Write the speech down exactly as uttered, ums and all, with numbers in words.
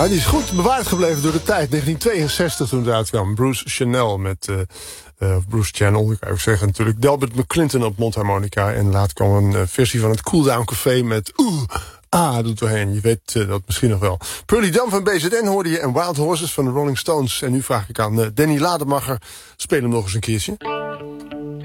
Ja, die is goed bewaard gebleven door de tijd. negentien tweeënzestig toen het uitkwam. Bruce Channel met... Uh, uh, Bruce Channel, ik kan even zeggen natuurlijk. Delbert McClinton op mondharmonica. En laat kwam een uh, versie van het Cool Down Café met... Oeh, ah, doet doorheen. Je weet uh, dat misschien nog wel. Pearly Dam van B Z N hoorde je. En Wild Horses van de Rolling Stones. En nu vraag ik aan uh, Danny Lademacher. Speel hem nog eens een keertje.